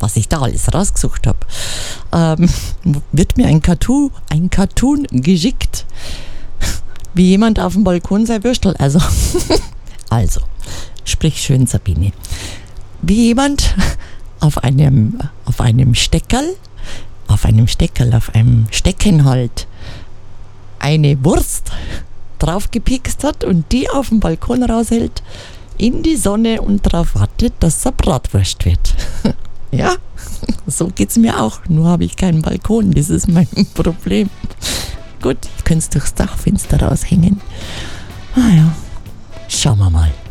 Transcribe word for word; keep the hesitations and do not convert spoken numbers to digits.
was ich da alles rausgesucht habe, ähm, wird mir ein Cartoon, ein Cartoon geschickt, wie jemand auf dem Balkon sein Würstel, also, also, sprich schön, Sabine, wie jemand auf einem, auf einem Steckerl, auf einem Steckerl, auf einem Stecken halt, eine Wurst draufgepikst hat und die auf dem Balkon raushält, in die Sonne und darauf wartet, dass er Bratwurst wird. Ja, so geht's mir auch, nur habe ich keinen Balkon, das ist mein Problem. Gut, ich könnte es durchs Dachfenster raushängen. Ah ja, schauen wir mal.